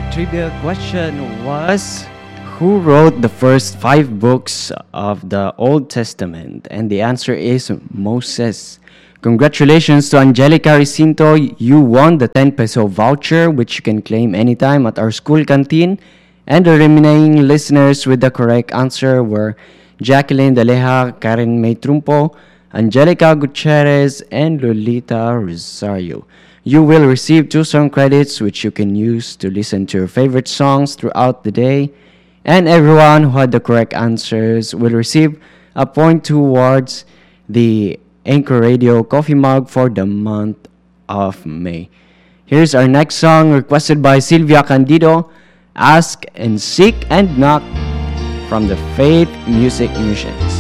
trivia question was, who wrote the first five books of the Old Testament? And the answer is Moses. Congratulations to Angelica Recinto. You won the 10 peso voucher, which you can claim anytime at our school canteen. And the remaining listeners with the correct answer were Jacqueline Daleja, Karen May Trumpo, Angelica Gutierrez, and Lolita Rosario. You will receive 2 song credits which you can use to listen to your favorite songs throughout the day. And everyone who had the correct answers will receive a point towards the Anchor Radio coffee mug for the month of May. Here's our next song requested by Silvia Candido, Ask and Seek and Knock from the Faith Music Missions.